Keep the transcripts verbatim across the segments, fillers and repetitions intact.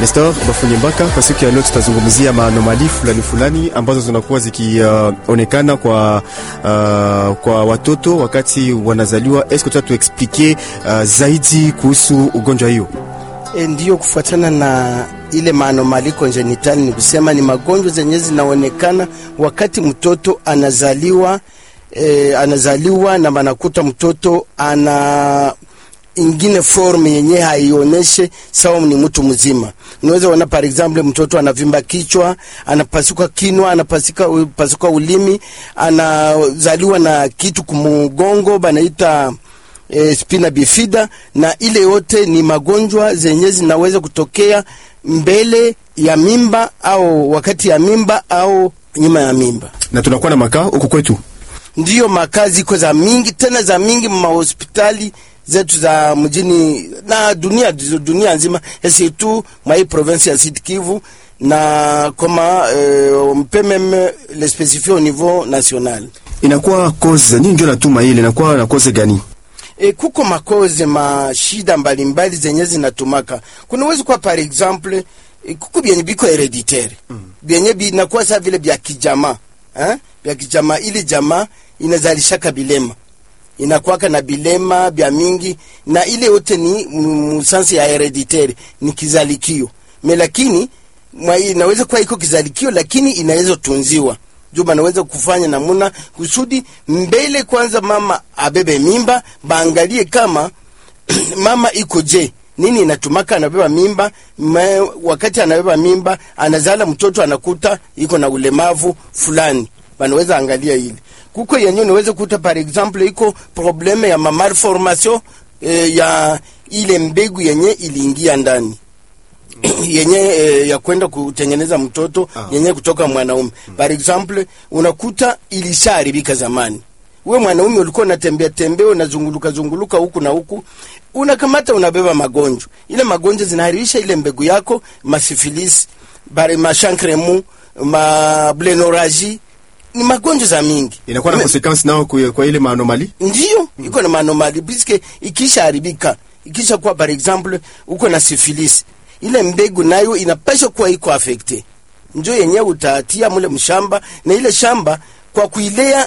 Nestor Bafunyembaka, kwa siku ya leo tutazungumzia maanomali fulani fulani ambazo zinakuwa zikionekana uh, kwa uh, kwa watoto wakati wanazaliwa. Est-ce que tu tu expliquer uh, zaidi kuhusu ugonjwa hiyo? E, ndiyo, kufuatana na ile maanomali congenital ni kusema ni magonjwa zenye zinaonekana wakati mtoto anazaliwa. E, anazaliwa na banakuta mtoto ana ingine form yenye haioneshe sawa ni mtu mzima. Unaweza kuona par exemple mtoto anavimba kichwa, anapasuka kinwa, anapasuka pasuka ulimi, anazaliwa na kitu kumugongo banaita e, spina bifida, na ile yote ni magonjwa zenye zinaweza kutokea mbele ya mimba au wakati ya mimba au nyuma ya mimba. Na tunakuwa na makao huko kwetu. Ndiyo, makazi kwa za mingi tena za mingi ma hospitali zetu za mjini na dunia dunia nzima, esi tu mwa province ya Sud Kivu na kama euh, mpemem le spécifié au niveau national. Inakuwa cause nini ndio natuma ile inakuwa na cause gani? E, kuko makoze mashida mbalimbali zenye zinatumaka. Kuna uwezo kwa par exemple e, kuko byenye biko hereditaire. Mm. Byenye binakuwa sa vile bya kijama, eh? Bya kijama, ili jamaa inazalisha kabilema. Inakuwaka na bilema bya mingi, na ile yote ni musansi ya hereditaire, ni kizalikio. Me lakini mwa inaweza kuwa iko kizalikio lakini inaweza tunziwa. Juba naweza kufanya namuna kusudi mbele kwanza mama abebe mimba, baangalie kama mama iko je, nini inatumaka anabeba mimba. Me, wakati anabeba mimba anazala mtoto anakuta iko na ulemavu fulani, banaweza angalia ile. Kuko yenye unaweza kuta par exemple iko probleme ya malformation eh, ya ile mbegu yenye iliingia ndani yenye eh, ya kwenda kutengeneza mtoto ah. yenye kutoka mwanaume. Hmm. Par exemple unakuta ilisharibika zamani. Wewe mwanaume ulikuwa unatembea tembea unazunguluka zunguluka huku na huku, unakamata unabeba magonjwa. Ile magonjwa zinaharibisha ile mbegu yako, masifilis, bare machankremu, ma blénorragie, ni magonjwa za mingi. Inakuwa na consequence nao kwa, kwa ile maanomali? Ndiyo, mm. iko na maanomali biske ikisha haribika. Ikisha kwa par exemple uko na syphilis, ile mbegu nayo inapaswa kuwa iko affected. Njoo yenyewe utatia mule mshamba, na ile shamba kwa kuilea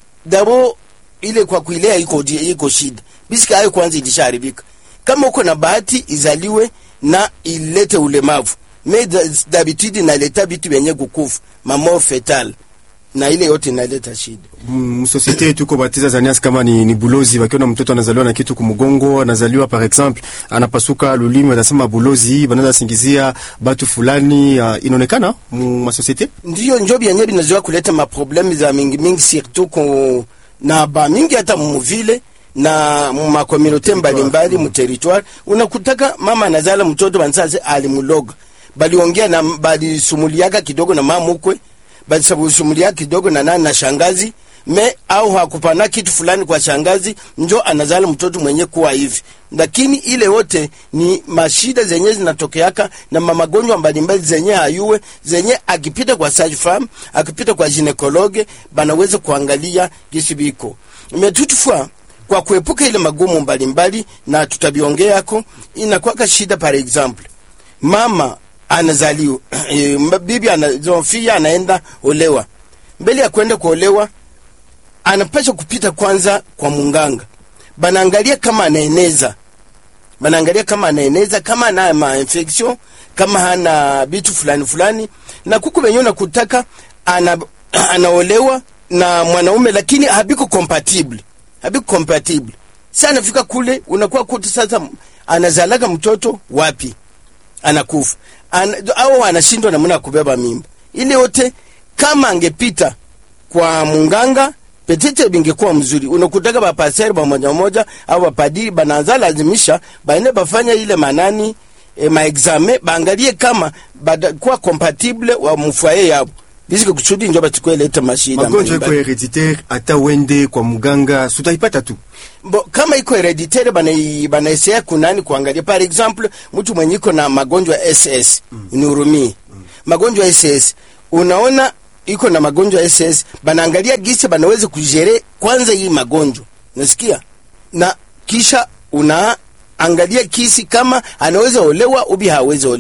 dabo ile kwa kuilea iko iko shida. Biske hayo kwanza ilisharibika. Kama uko na bahati izaliwe na ilete ulemavu. Mais d'habitude na leta bitu benye kukufa, mamo fetal. Na ile yote inaleta shida. Mm, societe tuko batiza zanias kama ni, ni bulozi, wakiona mtoto anazaliwa na kitu kumugongo, anazaliwa par exemple anapasuka lulimi, wanasema bulozi, banaza singizia batu fulani. Uh, inaonekana mu societe ndiyo njobi yenyewe inazoea kuleta ma problème za mingi mingi, surtout ko na ba mingi hata mu vile na ma communauté mbalimbali mu territoire. Unakutaka mama anazala mtoto bansaze alimuloga, baliongea na bali sumuliaka kidogo na mama mkwe, bali sababu sumulia kidogo na nani na shangazi, me au hakupana kitu fulani kwa shangazi, njo anazala mtoto mwenye kuwa hivi. Lakini ile yote ni mashida zenye zinatokeaka na magonjwa mbalimbali zenye hayuwe, zenye akipita kwa sage-femme, akipita kwa ginekologe, banaweza kuangalia gisi biko. Me toutefois kwa kuepuka ile magumu mbalimbali na tutabiongea yako, inakuwa shida. Par exemple mama anazaliwa e, bibi anazofia anaenda olewa. Mbele ya kwenda kuolewa anapaswa kupita kwanza kwa munganga, banaangalia kama anaeneza, banaangalia kama anaeneza, kama ana ma infection, kama hana bitu fulani fulani. Na kuku wenyewe nakutaka ana, anaolewa na mwanaume lakini habiko compatible, habiko compatible. Sana fika kule unakuwa kutu sasa anazalaga mtoto wapi, anakufa An, au anashindwa namna kubeba mimba. Ile yote kama angepita kwa munganga petete bingekuwa mzuri. Unakutaka ba passer ba moja moja au ba padiri banaanza lazimisha baende bafanya ile manani e, ma examen, baangalie kama kwa compatible wa mfuaye yabo. Bisiko kusudi njoba tukwe leta mashida. Magonjwa kwa hereditaire hata wende kwa muganga sutaipata tu. Bo, kama iko hereditaire bana banaisea kunani kuangalia. Par exemple mtu mwenye iko na magonjwa S S, mm. Nihurumie. Mm. Magonjwa S S unaona iko na magonjwa S S, banaangalia gisi banaweza kujere kwanza hii magonjwa. Nasikia? Na kisha unaangalia kisi kama anaweza olewa ubi hawezi olewa.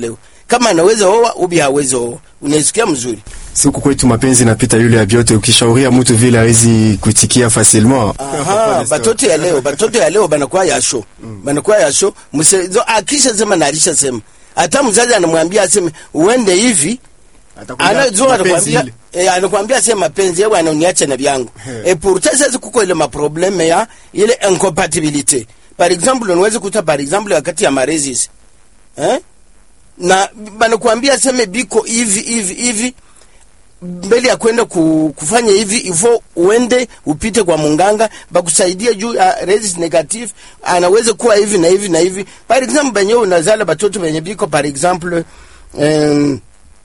kama anaweza oa ubi hawezi oa. Unasikia mzuri? Siku kwetu mapenzi napita yule ya vyote, ukishauria mtu vile hawezi kutikia facilement. Aha, batoto ya leo, batoto ya leo banakuwa yasho. Mm. Banakuwa yasho, msezo akisha sema na alisha sema. Hata mzazi anamwambia aseme uende hivi, anajua anakuambia eh, anakuambia sema mapenzi yao ananiacha na vyangu. Et pourtant sasa kuko ile ma problème ya ile incompatibilité. Par exemple, unaweza kuta par exemple wakati ya marriages. Eh? Na banakuambia sema biko hivi hivi hivi, mbele ya kwenda ku, kufanya hivi ifo uende upite kwa munganga bakusaidia juu ya uh, resist negative, anaweza kuwa hivi na hivi na hivi. Par exemple benyewe unazala batoto benye biko par exemple um,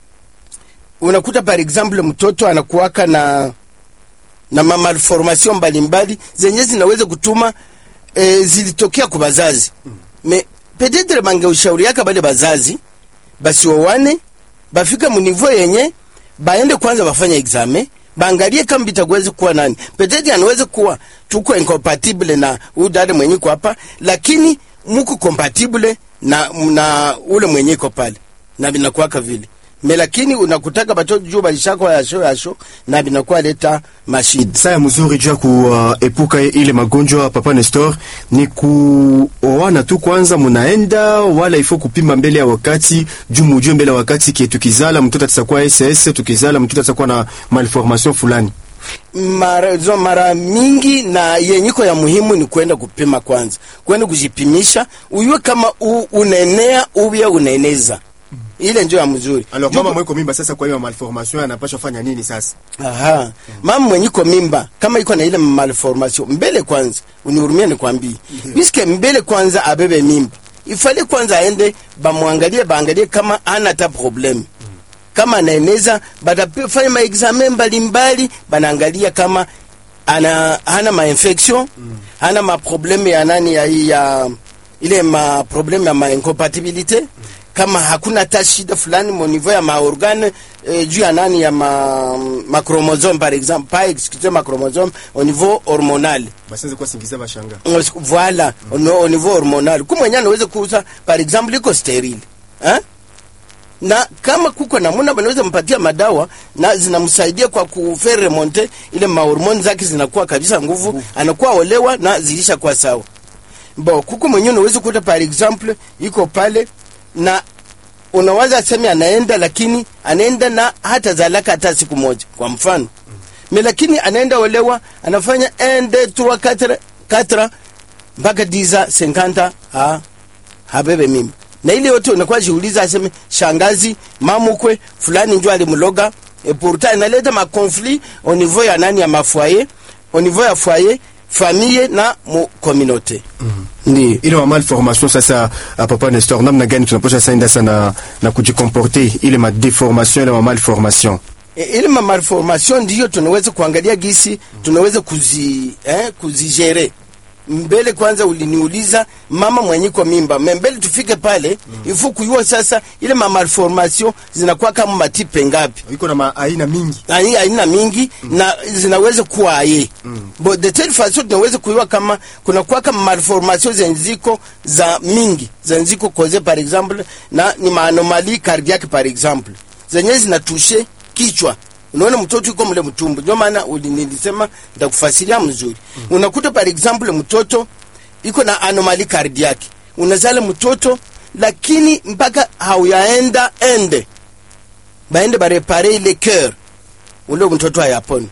unakuta par exemple mtoto anakuwaka na na malformation mbalimbali zenye zinaweza kutuma eh, zilitokea kwa bazazi. Me peut-être bange ushauri yaka bale bazazi basi wawane bafika mu niveau yenye baende kwanza bafanya examen, baangalie kama bitaweza kuwa nani. Peut-être anaweza kuwa tuko incompatible na udade mwenye kwa hapa, lakini muko compatible na na ule mwenye kwa pale. Na binakuwa vile. Me lakini unakutaka batoto juu balishako ya show ya show na binakuwa leta mashida. Saya mzuri juu kuepuka uh, ile magonjwa Papa Nestor ni kuoana tu kwanza munaenda, wala ifo kupima mbele ya wakati juu mujue mbele ya wakati ki tukizala mtoto atakuwa S S, tukizala mtoto atakuwa na malformation fulani. Mara zo mara mingi na yenyiko ya muhimu ni kwenda kupima kwanza. Kwenda kujipimisha uyue kama u, unenea uwe uneneza. Ile ndio ya mzuri. Alors mama mweko mimba sasa, kwa hiyo malformation anapaswa fanya nini sasa? Aha. Hmm. Mama mwenyiko mimba kama iko na ile malformation, mbele kwanza unihurumia nikwambie. Yeah. Biske mbele kwanza abebe mimba. Ifale kwanza aende bamwangalie baangalie kama ana ta problem. Hmm. Kama anaeneza batafanya ma examen mbalimbali, banaangalia kama ana hana ma infection, hmm. hana ma probleme ya nani ya, ya ile ma probleme ya ma incompatibilité. Hmm. Kama hakuna ta shida fulani mo niveau ya maorgane eh, juu ya nani ya ma, ma chromosome par exemple, pas excusez ma chromosome au niveau hormonal. Basi kwa singiza bashanga. Voilà, mm. au niveau hormonal. Kumwenya anaweza kuuza par exemple iko sterile. Eh? Na kama kuko namuna banaweza mpatia madawa na zinamsaidia kwa kufaire remonter ile mahormone zake zinakuwa kabisa nguvu, uh. anakuwa olewa na zilisha kwa sawa. Bo kuko mwenyewe unaweza kuta par exemple iko pale na unawaza sema anaenda, lakini anaenda na hata zalaka hata siku moja kwa mfano. Mm. Me lakini anaenda olewa anafanya un deux trois quatre quatre mpaka diza cinquante ha habebe mimi. Na ile yote unakuwa jiuliza aseme shangazi mamukwe fulani njoo alimloga, et pourtant inaleta ma conflit au niveau ya nani ya mafoyer, au niveau ya foyer, famille na mu communauté. Mm. Ndi ile wa malformation sasa, Papa Nestor, namna gani tunapaswa saenda sana na kujikomporter ile ma deformation ile wa malformation? E, ile ma malformation ndio tunaweza kuangalia gisi tunaweza kuzi eh kuzigere. Mbele kwanza uliniuliza mama mwenye kwa mimba, mbele tufike pale mm. ifu kujua sasa ile ma malformation zinakuwa kama matipe ngapi. Iko na aina mingi. Aina aina mingi mm. na zinaweza kuwa aye. Mm. But the tell façon tunaweza kujua kama kuna kwa kama malformation zenziko za mingi, zenziko cause par exemple na ni anomalie cardiaque par exemple. Zenye zinatushe kichwa. Unaona mtoto yuko mle mtumbo. Ndio maana nilisema nitakufasiria mzuri. Mm. Unakuta par exemple mtoto iko na anomalie cardiaque. Unazala mtoto lakini mpaka hauyaenda ende. Baende ba reparer le cœur. Ule mtoto hayaponi.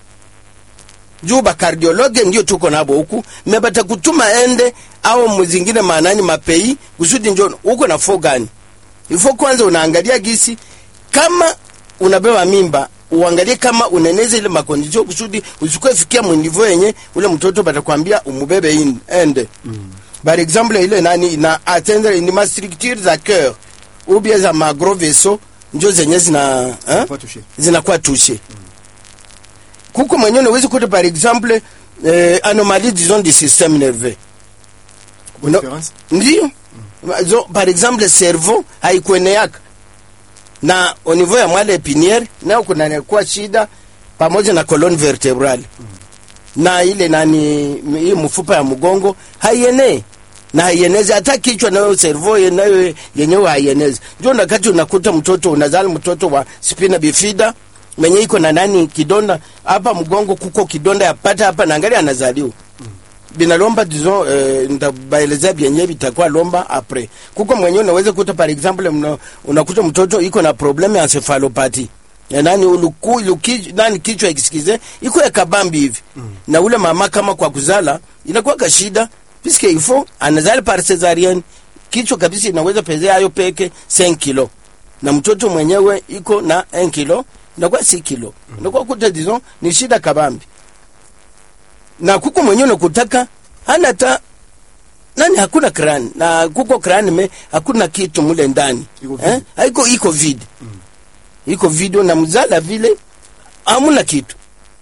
Juu ba cardiologue ndio tuko nabo huku, mebata kutuma ende au mzingine maanani mapei kusudi njoo huko na fogani. Ifo kwanza unaangalia gisi kama unabeba mimba, uangalie kama uneneza ile makondisio kusudi usikwe fikia mnivo yenye ule mtoto batakwambia umubebe in ende. Mm. Par exemple ile nani na atteindre une structure za cœur ou bien za ma gros vaisseau ndio zenye zina eh? zinakuwa touché. Mm. Kuko mwenyewe unaweza kuta par exemple eh, anomalie disons du système nerveux. No, ndio. Mm. So, par exemple cerveau haikueneaka na au niveau ya mwale épinière na kuna kwa shida pamoja na colonne vertébrale. Mm. Na ile nani hii mfupa ya mgongo haienei. na haienezi hata kichwa nayo servo nayo yenyewe haienezi. Ndio wakati unakuta mtoto unazala mtoto wa spina bifida mwenye iko na nani kidonda hapa mgongo kuko kidonda yapata hapa na angalia anazaliwa. Mm. Binalomba disons eh, ndabaelezea bienye bitakuwa lomba après. Kuko mwenye unaweza kuta par exemple mna, unakuta mtoto iko na problème ya encephalopathie. Ya nani uluku luki nani kichwa excuse iko ya kabambi hivi. Mm. Na ule mama kama kwa kuzala inakuwa kashida puisque il faut anazala par césarienne kichwa kabisa inaweza pezea hayo peke cinq kilo. Na mtoto mwenyewe iko na un kilo inakuwa six kilo. Mm. Inakuwa kuta disons ni shida kabambi. Na kuko mwenyewe nakutaka hana ta nani hakuna krani na kuko krani me hakuna kitu mule ndani eh haiko iko vide. Mm. Iko video na mzala vile hamuna kitu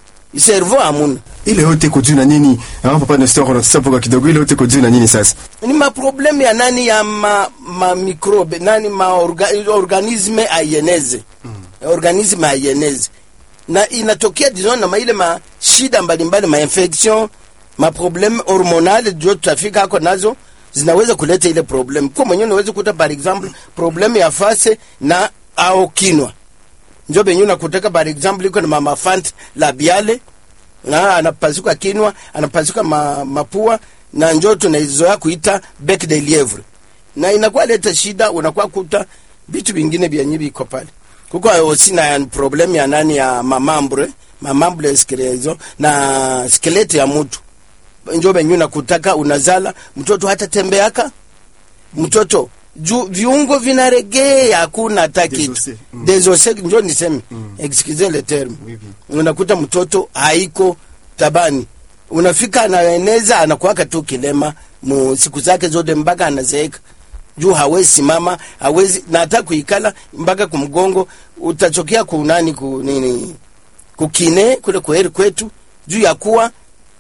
servo hamuna ile yote kujuna nini hapo papa Nestor unasema kwa kidogo ile yote kujuna nini sasa ni ma problem ya nani ya ma, ma microbe nani ma orga, organisme ayeneze. Mm. Organisme ayeneze na inatokea disons na ile ma shida mbalimbali ma infection ma problem hormonal ndio tutafika hako nazo zinaweza kuleta ile problem. Kwa mwenyewe unaweza kuta par exemple problem ya face na au kinwa ndio benyu nakutaka par exemple iko na mama fant labiale na anapasuka kinwa anapasuka ma, mapua na njoo tunaizoea kuita bec de lièvre na inakuwa leta shida unakuwa kuta vitu vingine vya nyibi iko pale. Kuko aussi na problem ya nani ya mamambre mamambre skeleto na skeleti ya mtu njoo benyu nakutaka unazala mtoto hata tembeaka mtoto Ju, viungo vinaregea hakuna hata kitu. Mm. Desose njoo niseme. Mm. Excusez le terme. Oui, oui. Unakuta mtoto haiko tabani. Unafika anaeneza anakuwa tu kilema mu siku zake zote mpaka anazeeka. Juu hawezi simama, hawezi na hata kuikala mpaka kumgongo utachokea kunani ku nini kukine kule kweli kwetu juu ya kuwa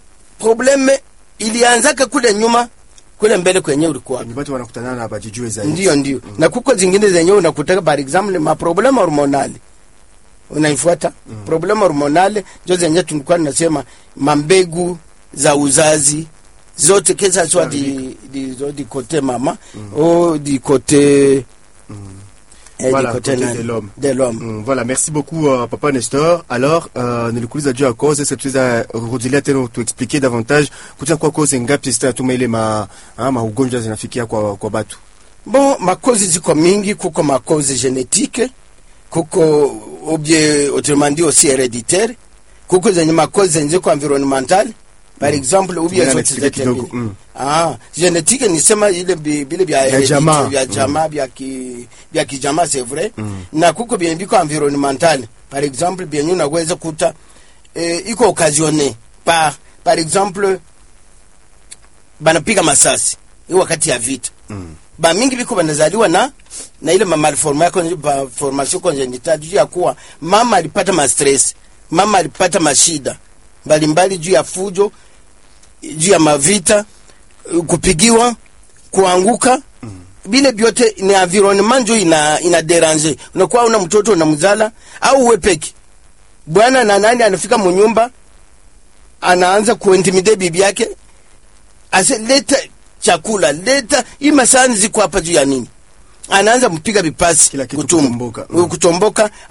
probleme ilianzaka kule nyuma kule mbele kwenye ulikuwa ni watu wanakutana na bajijue zaidi. Ndio ndio. Mm. Na kuko zingine zenye unakutaka par exemple ma problem hormonal. Unaifuata? Mm. Problem hormonal ndio zenye tulikuwa tunasema mambegu za uzazi zote kesa swa di di zote kote mama. Mm. Au di kote mm. Et voilà, côté de l'homme. De l'homme. Mm, voilà, merci beaucoup uh, Papa Nestor. Alors, uh, nilikuuliza juu ya cause, est-ce que tu as rudilia tena tu expliquer davantage kutia kwa cause ngapi sita tuma ile ma ah, ma ugonjwa zinafikia kwa kwa batu? Bon, ma cause ziko mingi, kuko ma cause génétique, kuko obie autrement dit aussi héréditaire, kuko zenye ma cause zenye kwa environnemental. Par exemple, ou bien zote mm. Ah, génétique ni sema ile bile bya jamaa bya jamaa bya ki bya kijamaa c'est vrai. Mm. Na kuko bien biko environnemental. Par exemple, bien unaweza kuta eh, iko occasionné par par exemple banapiga masasi hii wakati ya vita. Mm. Ba mingi biko banazaliwa na na ile malformation formation congénitale juu ya kuwa mama alipata ma stress, mama alipata mashida mbalimbali juu ya fujo juu ya mavita kupigiwa kuanguka. Mm. Bile biote ni environnement juu ina ina déranger. Unakuwa una mtoto na mzala au uwe peki bwana na nani anafika mnyumba anaanza kuintimidate bibi yake ase leta chakula leta hii masani ziko hapa juu ya nini anaanza mpiga vipasi kutumbuka kutomboka